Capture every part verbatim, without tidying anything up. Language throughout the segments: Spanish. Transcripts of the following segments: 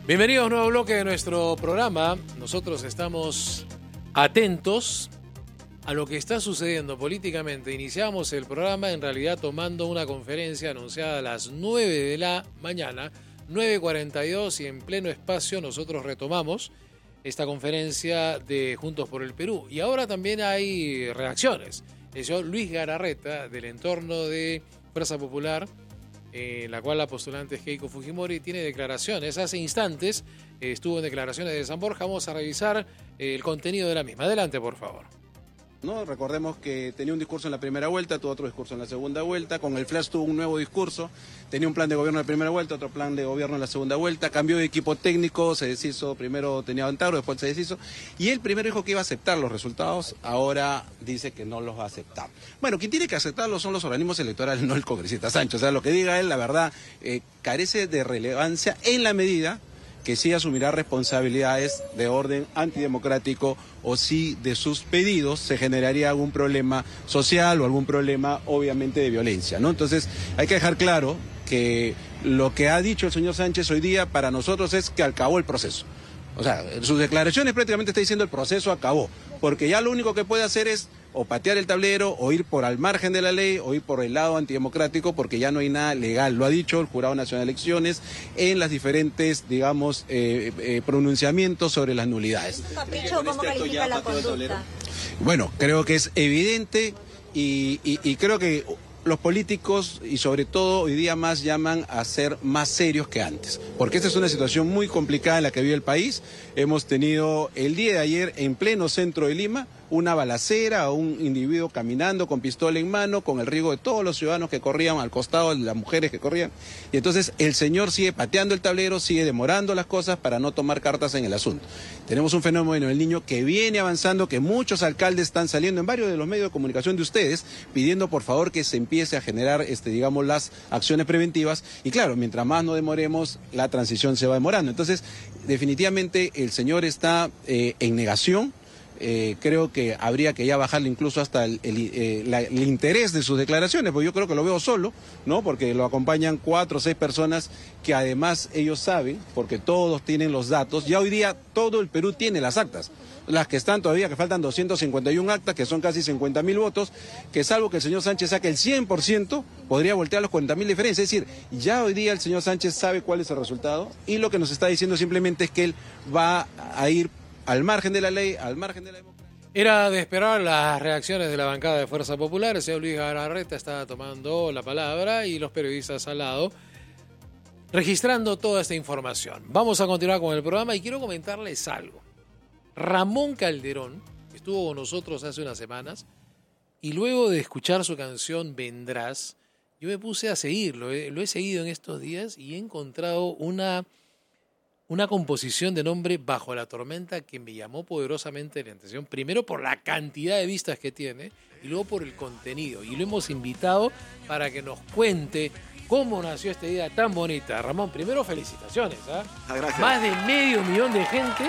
Bienvenidos a un nuevo bloque de nuestro programa. Nosotros estamos atentos a lo que está sucediendo políticamente. Iniciamos el programa en realidad tomando una conferencia anunciada a las nueve de la mañana, nueve cuarenta y dos, y en pleno espacio nosotros retomamos esta conferencia de Juntos por el Perú. Y ahora también hay reacciones. El señor Luis Galarreta, del entorno de Fuerza Popular, en la cual la postulante es Keiko Fujimori, tiene declaraciones. Hace instantes eh, estuvo en declaraciones de San Borja. Vamos a revisar eh, el contenido de la misma. Adelante, por favor. ¿No? Recordemos que tenía un discurso en la primera vuelta, tuvo otro discurso en la segunda vuelta, con el Flash tuvo un nuevo discurso, tenía un plan de gobierno en la primera vuelta, otro plan de gobierno en la segunda vuelta, cambió de equipo técnico, se deshizo, primero tenía Antauro, después se deshizo, y él primero dijo que iba a aceptar los resultados, ahora dice que no los va a aceptar. Bueno, quien tiene que aceptarlos son los organismos electorales, no el congresista Sánchez. O sea, lo que diga él, la verdad, eh, carece de relevancia en la medida que sí asumirá responsabilidades de orden antidemocrático o si de sus pedidos se generaría algún problema social o algún problema obviamente de violencia, ¿no? Entonces hay que dejar claro que lo que ha dicho el señor Sánchez hoy día para nosotros es que acabó el proceso. O sea, en sus declaraciones prácticamente está diciendo el proceso acabó, porque ya lo único que puede hacer es o patear el tablero, o ir por al margen de la ley, o ir por el lado antidemocrático, porque ya no hay nada legal. Lo ha dicho el Jurado Nacional de Elecciones en las diferentes, digamos, eh, eh, pronunciamientos sobre las nulidades. Papicho, ¿cómo califica la conducta? Bueno, creo que es evidente y, y, y creo que los políticos, y sobre todo hoy día más, llaman a ser más serios que antes, porque esta es una situación muy complicada en la que vive el país. Hemos tenido el día de ayer en pleno centro de Lima una balacera, un individuo caminando con pistola en mano, con el riesgo de todos los ciudadanos que corrían al costado, de las mujeres que corrían, y entonces el señor sigue pateando el tablero, sigue demorando las cosas para no tomar cartas en el asunto. Tenemos un fenómeno del Niño que viene avanzando, que muchos alcaldes están saliendo en varios de los medios de comunicación de ustedes, pidiendo por favor que se empiece a generar, este, digamos, las acciones preventivas, y claro, mientras más no demoremos, la transición se va demorando. Entonces, definitivamente el señor está eh, en negación. Eh, creo que habría que ya bajarle incluso hasta el, el, eh, la, el interés de sus declaraciones, porque yo creo que lo veo solo, ¿no? Porque lo acompañan cuatro o seis personas que además ellos saben, porque todos tienen los datos. Ya hoy día todo el Perú tiene las actas, las que están todavía, que faltan doscientas cincuenta y una actas, que son casi cincuenta mil votos, que salvo que el señor Sánchez saque el cien por ciento, podría voltear los cuarenta mil diferencias. Es decir, ya hoy día el señor Sánchez sabe cuál es el resultado, y lo que nos está diciendo simplemente es que él va a ir al margen de la ley, al margen de la democracia. Era de esperar las reacciones de la bancada de Fuerza Popular. El señor Luis Galarreta estaba tomando la palabra y los periodistas al lado, registrando toda esta información. Vamos a continuar con el programa y quiero comentarles algo. Ramón Calderón estuvo con nosotros hace unas semanas y luego de escuchar su canción Vendrás, yo me puse a seguirlo. Lo he seguido en estos días y he encontrado una... Una composición de nombre Bajo la Tormenta que me llamó poderosamente la atención, primero por la cantidad de vistas que tiene y luego por el contenido. Y lo hemos invitado para que nos cuente cómo nació esta idea tan bonita. Ramón, primero felicitaciones. ¿eh? Ah, gracias. Más de medio millón de gente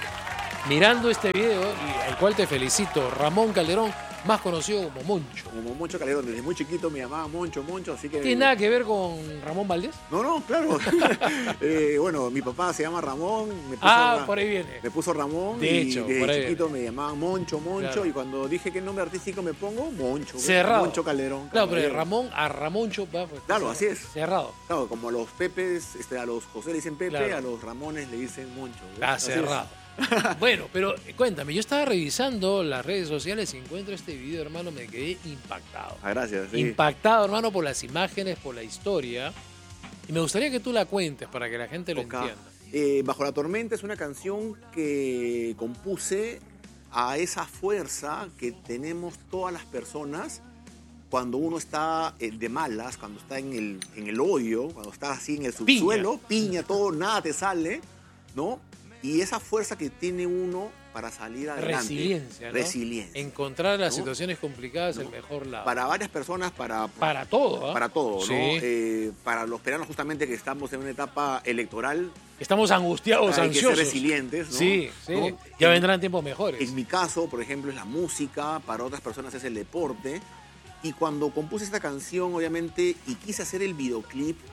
mirando este video, y al cual te felicito. Ramón Calderón, más conocido como Moncho. Como Moncho Calderón, desde muy chiquito me llamaba Moncho, Moncho, así que... ¿Tiene nada que ver con Ramón Valdés? No, no, claro. eh, bueno, mi papá se llama Ramón. Me puso Ah, Ra... por ahí viene. Me puso Ramón. De y hecho, desde por ahí chiquito viene. me llamaban Moncho, Moncho, Claro. y cuando dije qué nombre artístico me pongo, Moncho. Cerrado. Moncho Calderón. Claro, pero de Caballero. Ramón a Ramoncho va. Pues, Claro, así es. Cerrado. Claro, como a los Pepes, este, a los José le dicen Pepe, Claro. a los Ramones le dicen Moncho. ¿ves? Ah, Así es. cerrado. Bueno, pero cuéntame, yo estaba revisando las redes sociales y encuentro este video, hermano, me quedé impactado. Ah, gracias. Sí. Impactado, hermano, por las imágenes, por la historia. Y me gustaría que tú la cuentes para que la gente lo Toca. entienda. Eh, Bajo la Tormenta es una canción que compuse a esa fuerza que tenemos todas las personas cuando uno está eh, de malas, cuando está en el, en el hoyo, cuando está así en el subsuelo, piña, piña todo, nada te sale, ¿no? Y esa fuerza que tiene uno para salir adelante. Resiliencia, ¿no? Resiliencia. Encontrar las ¿no? situaciones complicadas ¿no? el mejor lado. Para varias personas, para... Para todo, ¿eh? Para todo, Sí. ¿no? Eh, para los peruanos justamente que estamos en una etapa electoral. Estamos angustiados, hay ansiosos. que ser resilientes, ¿no? Sí, sí. ¿no? Ya en, vendrán tiempos mejores. En mi caso, por ejemplo, es la música, para otras personas es el deporte. Y cuando compuse esta canción, obviamente, y quise hacer el videoclip,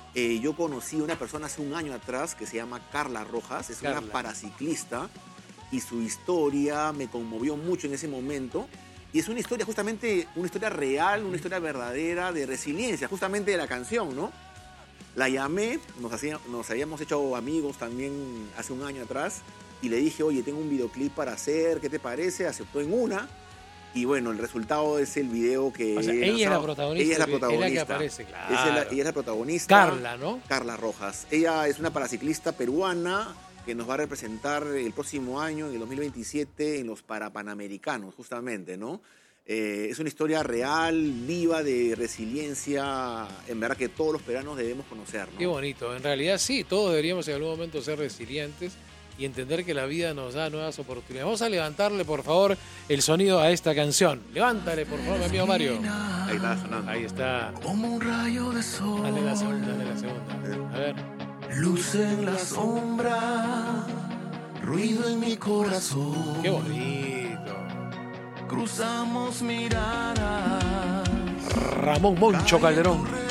Eh, yo conocí a una persona hace un año atrás que se llama Carla Rojas, es Carla. una paraciclista, y su historia me conmovió mucho en ese momento. Y es una historia justamente, una historia real, una historia verdadera de resiliencia, justamente de la canción, ¿no? La llamé, nos, hacía, nos habíamos hecho amigos también hace un año atrás, y le dije, oye, tengo un videoclip para hacer, ¿qué te parece? Aceptó en una, y bueno, el resultado es el video que... O sea, he ella es la lanzado. protagonista. Ella es la Es la protagonista. que aparece, claro. Es la- ella es la protagonista. Carla, ¿no? Carla Rojas. Ella es una paraciclista peruana que nos va a representar el próximo año, en el dos mil veintisiete, en los Parapanamericanos, justamente, ¿no? Eh, es una historia real, viva, de resiliencia, en verdad que todos los peruanos debemos conocer, ¿no? Qué bonito. En realidad sí, todos deberíamos en algún momento ser resilientes y entender que la vida nos da nuevas oportunidades. Vamos a levantarle, por favor, el sonido a esta canción. Levántale, por favor, mi amigo Mario. Ahí está sonando. Ahí está. Como un rayo de sol. Dale la segunda, dale la segunda. A ver. Luz en la sombra, ruido en mi corazón. Qué bonito. Cruzamos miradas. Ramón Moncho Calderón.